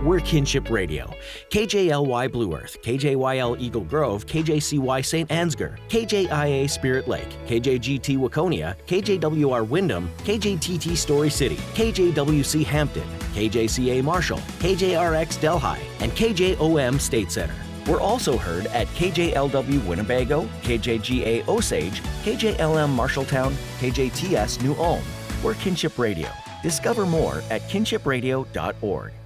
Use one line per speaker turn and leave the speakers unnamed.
we're Kinship Radio. KJLY Blue Earth, KJYL Eagle Grove, KJCY St. Ansgar, KJIA Spirit Lake, KJGT Waconia, KJWR Wyndham, KJTT Story City, KJWC Hampton, KJCA Marshall, KJRX Delhi, and KJOM State Center. We're also heard at KJLW Winnebago, KJGA Osage, KJLM Marshalltown, KJTS New Ulm. We're Kinship Radio. Discover more at kinshipradio.org.